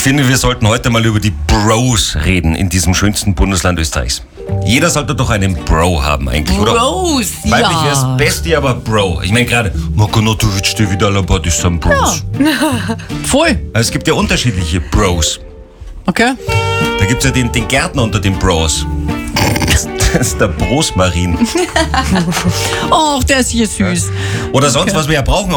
finde, wir sollten heute mal über die Bros reden in diesem schönsten Bundesland Österreichs. Jeder sollte doch einen Bro haben eigentlich, oder? Bros, Weiblich ja. wär's Bestie, aber Bro. Ich meine gerade, Makanatovic, steht wieder alle bei sind Bros. Voll. Also es gibt ja unterschiedliche Bros. Okay. Da gibt's ja den Gärtner unter den Bros. Das ist der Brosmarin. Oh, der ist hier süß. Oder sonst, was wir ja brauchen